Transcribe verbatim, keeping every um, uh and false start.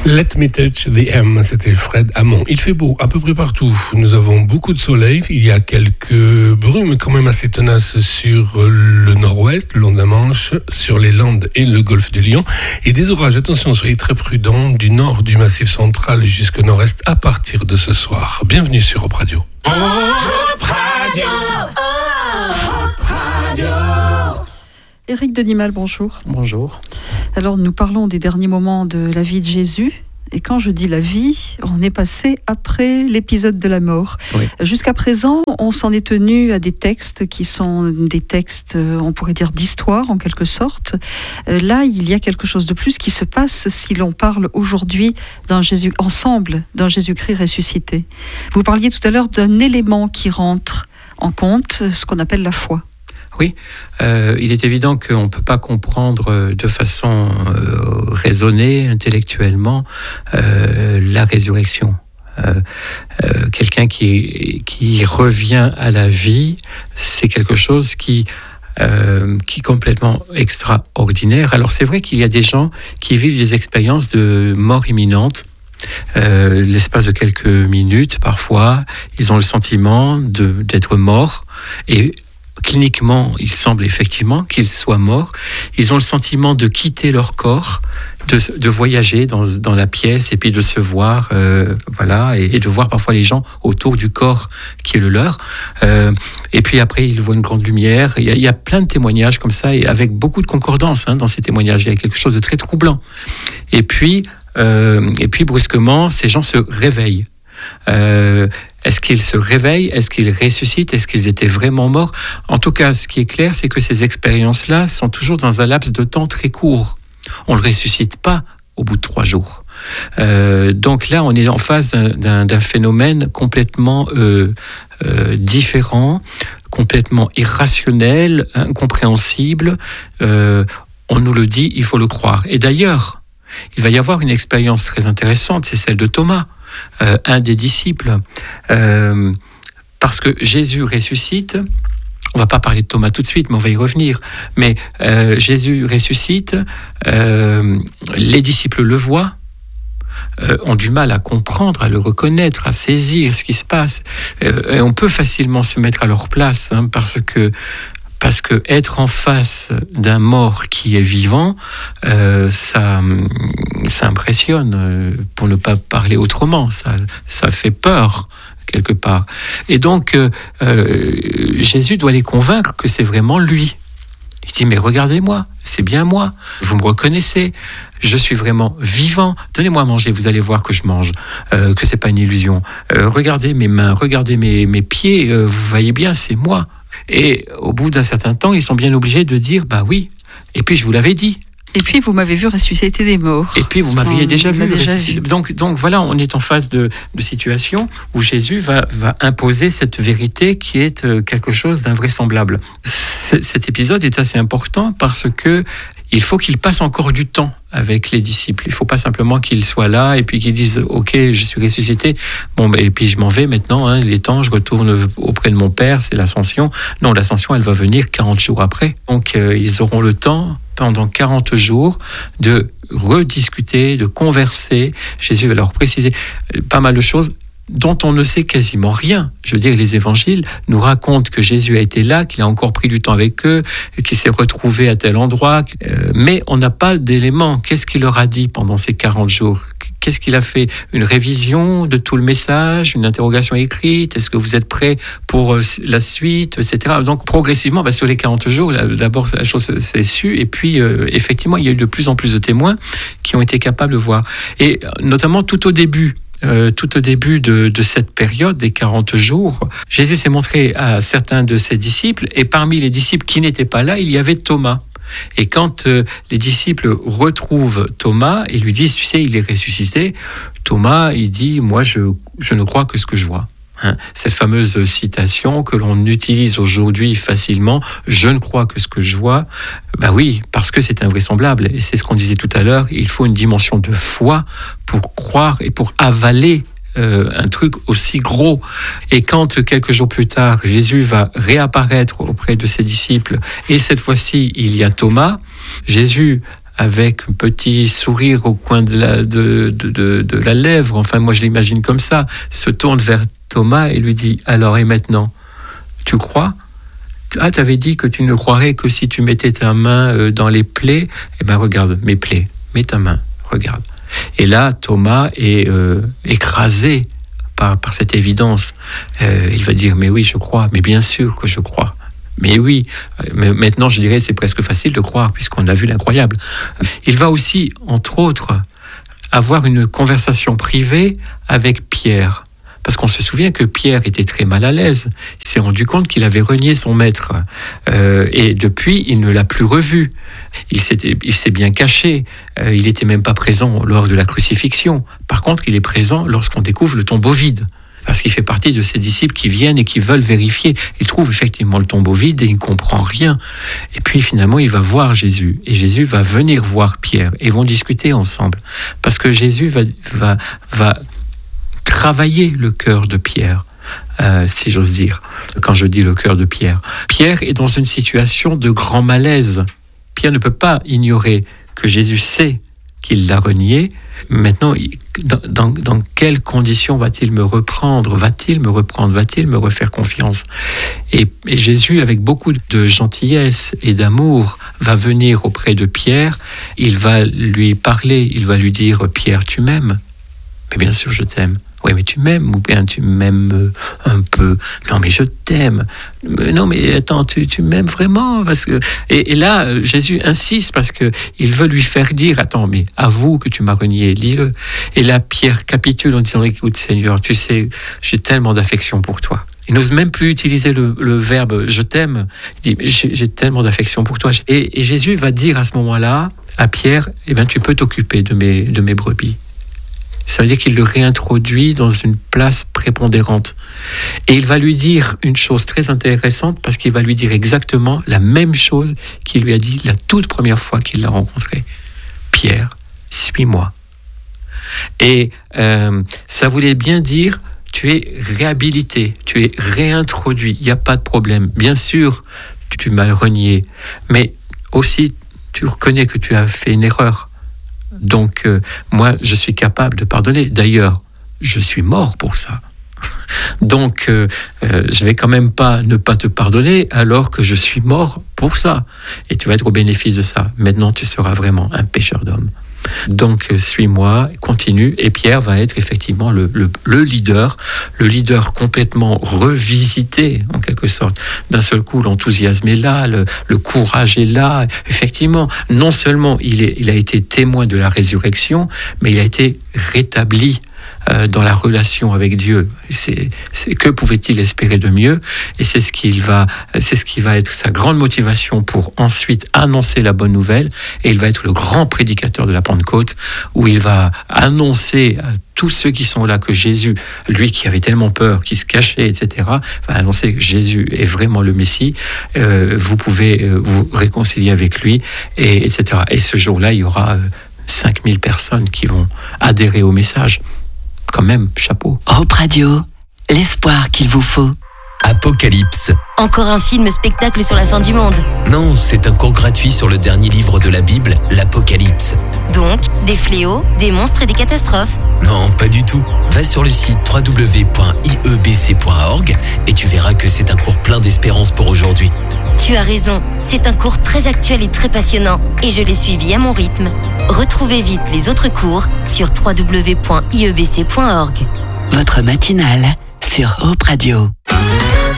Let me touch the M, c'était Fred Hammond. Il fait beau à peu près partout. Nous avons beaucoup de soleil. Il y a quelques brumes quand même assez tenaces sur le nord-ouest, le long de la Manche, sur les Landes et le golfe de Lion. Et des orages, attention, soyez très prudents, du nord du Massif central jusqu'au nord-est à partir de ce soir. Bienvenue sur Hop Radio. Hop Radio. Hop Radio. Éric Denimal, bonjour. Bonjour. Alors, nous parlons des derniers moments de la vie de Jésus. Et quand je dis la vie, on est passé après l'épisode de la mort. Oui. Jusqu'à présent, on s'en est tenu à des textes qui sont des textes, on pourrait dire, d'histoire, en quelque sorte. Là, il y a quelque chose de plus qui se passe si l'on parle aujourd'hui d'un Jésus, ensemble d'un Jésus-Christ ressuscité. Vous parliez tout à l'heure d'un élément qui rentre en compte, ce qu'on appelle la foi. Oui, euh, il est évident qu'on ne peut pas comprendre de façon euh, raisonnée, intellectuellement, euh, la résurrection. Euh, euh, quelqu'un qui, qui revient à la vie, c'est quelque chose qui, euh, qui est complètement extraordinaire. Alors c'est vrai qu'il y a des gens qui vivent des expériences de mort imminente. Euh, l'espace de quelques minutes, parfois, ils ont le sentiment de, d'être morts et cliniquement, il semble effectivement qu'ils soient morts. Ils ont le sentiment de quitter leur corps, de, de voyager dans, dans la pièce et puis de se voir, euh, voilà, et, et de voir parfois les gens autour du corps qui est le leur. Euh, et puis après, ils voient une grande lumière. Il y a, il y a plein de témoignages comme ça, et avec beaucoup de concordance hein, dans ces témoignages. Il y a quelque chose de très troublant. Et puis, euh, et puis brusquement, ces gens se réveillent. Euh, est-ce qu'ils se réveillent? Est-ce qu'ils ressuscitent? Est-ce qu'ils étaient vraiment morts? En tout cas, ce qui est clair, c'est que ces expériences-là sont toujours dans un laps de temps très court. On ne le ressuscite pas au bout de trois jours. Euh, donc là, on est en face d'un, d'un, d'un phénomène complètement euh, euh, différent, complètement irrationnel, incompréhensible. Euh, on nous le dit, il faut le croire. Et d'ailleurs, il va y avoir une expérience très intéressante, c'est celle de Thomas. Euh, un des disciples, euh, parce que Jésus ressuscite. On va pas parler de Thomas tout de suite, mais on va y revenir. Mais euh, Jésus ressuscite, euh, les disciples le voient, euh, ont du mal à comprendre, à le reconnaître, à saisir ce qui se passe. Euh, et on peut facilement se mettre à leur place, hein, parce que Parce que être en face d'un mort qui est vivant, euh, ça, ça impressionne, pour ne pas parler autrement. Ça, ça fait peur quelque part. Et donc, euh, euh, Jésus doit les convaincre que c'est vraiment lui. Il dit, mais regardez-moi, c'est bien moi. Vous me reconnaissez. Je suis vraiment vivant. Donnez-moi à manger, vous allez voir que je mange, euh, que c'est pas une illusion. Euh, regardez mes mains, regardez mes, mes pieds. Euh, vous voyez bien, c'est moi. Et au bout d'un certain temps, ils sont bien obligés de dire, bah oui, et puis je vous l'avais dit. Et puis vous m'avez vu ressusciter des morts. Et puis vous C'est m'aviez un... déjà vu. Déjà vu. Donc, donc voilà, on est en face de, de situation où Jésus va, va imposer cette vérité qui est quelque chose d'invraisemblable. C- cet épisode est assez important parce que il faut qu'il passe encore du temps avec les disciples. Il ne faut pas simplement qu'ils soient là et puis qu'ils disent « Ok, je suis ressuscité, bon, et puis je m'en vais maintenant, hein, il est temps, je retourne auprès de mon Père, c'est l'ascension. » Non, l'ascension, elle va venir quarante jours après. Donc, euh, ils auront le temps, pendant quarante jours, de rediscuter, de converser. Jésus va leur préciser pas mal de choses dont on ne sait quasiment rien. Je veux dire, les évangiles nous racontent que Jésus a été là, qu'il a encore pris du temps avec eux, qu'il s'est retrouvé à tel endroit, euh, mais on n'a pas d'éléments. Qu'est-ce qu'il leur a dit pendant ces quarante jours ? Qu'est-ce qu'il a fait ? Une révision de tout le message, une interrogation écrite ? Est-ce que vous êtes prêts pour la suite, et cetera. Donc progressivement, bah, sur les quarante jours, là, d'abord la chose s'est sue, et puis euh, effectivement, il y a eu de plus en plus de témoins qui ont été capables de voir. Et notamment tout au début, Euh, tout au début de, de cette période des quarante jours, Jésus s'est montré à certains de ses disciples, et parmi les disciples qui n'étaient pas là, il y avait Thomas. Et quand euh, les disciples retrouvent Thomas et lui disent, tu sais, il est ressuscité, Thomas, il dit, moi, je, je ne crois que ce que je vois. Hein, cette fameuse citation que l'on utilise aujourd'hui facilement, je ne crois que ce que je vois, bah oui, parce que c'est invraisemblable, et c'est ce qu'on disait tout à l'heure, il faut une dimension de foi pour croire et pour avaler euh, un truc aussi gros. Et quand quelques jours plus tard, Jésus va réapparaître auprès de ses disciples, et cette fois-ci, il y a Thomas, Jésus avec un petit sourire au coin de la, de, de, de, de la lèvre, enfin moi je l'imagine comme ça, se tourne vers Thomas et lui dit « Alors et maintenant, tu crois ? Ah, tu avais dit que tu ne croirais que si tu mettais ta main dans les plaies. Eh bien regarde, mes plaies, mets ta main, regarde. » Et là, Thomas est euh, écrasé par, par cette évidence. Euh, il va dire « Mais oui, je crois, mais bien sûr que je crois. » Mais oui, mais maintenant je dirais c'est presque facile de croire puisqu'on a vu l'incroyable. Il va aussi, entre autres, avoir une conversation privée avec Pierre. Parce qu'on se souvient que Pierre était très mal à l'aise. Il s'est rendu compte qu'il avait renié son maître. Euh, et depuis, il ne l'a plus revu. Il s'est, il s'est bien caché. Euh, il n'était même pas présent lors de la crucifixion. Par contre, il est présent lorsqu'on découvre le tombeau vide. Parce qu'il fait partie de ces disciples qui viennent et qui veulent vérifier. Il trouve effectivement le tombeau vide et il ne comprend rien. Et puis finalement, il va voir Jésus. Et Jésus va venir voir Pierre. Et ils vont discuter ensemble. Parce que Jésus va, va, va travailler le cœur de Pierre, euh, si j'ose dire, quand je dis le cœur de Pierre. Pierre est dans une situation de grand malaise. Pierre ne peut pas ignorer que Jésus sait qu'il l'a renié. Maintenant, dans, dans, dans quelles conditions va-t-il me reprendre ? Va-t-il me reprendre ? Va-t-il me refaire confiance ? et, et Jésus, avec beaucoup de gentillesse et d'amour, va venir auprès de Pierre. Il va lui parler, il va lui dire « Pierre, tu m'aimes ?» Mais bien sûr, je t'aime. Oui, mais tu m'aimes ou bien tu m'aimes un peu. Non, mais je t'aime. Non, mais attends, tu, tu m'aimes vraiment parce que... Et, et là, Jésus insiste parce que il veut lui faire dire, attends, mais avoue que tu m'as renié, lis-le. Et là, Pierre capitule en disant, écoute, Seigneur, tu sais, j'ai tellement d'affection pour toi. Il n'ose même plus utiliser le, le verbe « je t'aime ». Il dit « j'ai, j'ai tellement d'affection pour toi ». Et, et Jésus va dire à ce moment-là à Pierre, eh ben, tu peux t'occuper de mes, de mes brebis. Ça veut dire qu'il le réintroduit dans une place prépondérante. Et il va lui dire une chose très intéressante parce qu'il va lui dire exactement la même chose qu'il lui a dit la toute première fois qu'il l'a rencontré. Pierre, suis-moi. Et euh, ça voulait bien dire, tu es réhabilité, tu es réintroduit, il n'y a pas de problème. Bien sûr, tu, tu m'as renié, mais aussi tu reconnais que tu as fait une erreur. Donc, euh, moi, je suis capable de pardonner. D'ailleurs, je suis mort pour ça. Donc, euh, euh, je vais quand même pas ne pas te pardonner alors que je suis mort pour ça. Et tu vas être au bénéfice de ça. Maintenant, tu seras vraiment un pécheur d'homme. Donc, euh, suis-moi, continue. Et Pierre va être effectivement le, le, le leader, le leader complètement revisité, en quelque sorte. D'un seul coup, l'enthousiasme est là, le, le courage est là. Effectivement, non seulement il, est, il a été témoin de la résurrection, mais il a été rétabli euh, dans la relation avec Dieu. C'est, c'est, que pouvait-il espérer de mieux ? Et c'est ce, qu'il va, c'est ce qui va être sa grande motivation pour ensuite annoncer la bonne nouvelle. Et il va être le grand prédicateur de la Pentecôte, où il va annoncer à tous ceux qui sont là que Jésus, lui qui avait tellement peur, qui se cachait, et cetera, va annoncer que Jésus est vraiment le Messie. Euh, vous pouvez euh, vous réconcilier avec lui, et, etc. Et ce jour-là, il y aura euh, cinq mille personnes qui vont adhérer au message. Quand même, chapeau. Hope Radio, l'espoir qu'il vous faut. Apocalypse. Encore un film spectacle sur la fin du monde. Non, c'est un cours gratuit sur le dernier livre de la Bible, l'Apocalypse. Donc, des fléaux, des monstres et des catastrophes. Non, pas du tout. Va sur le site w w w point i e b c point org et tu verras que c'est un cours plein d'espérance pour aujourd'hui. Tu as raison, c'est un cours très actuel et très passionnant, et je l'ai suivi à mon rythme. Retrouvez vite les autres cours sur w w w point i e b c point org. Votre matinale sur Hope Radio.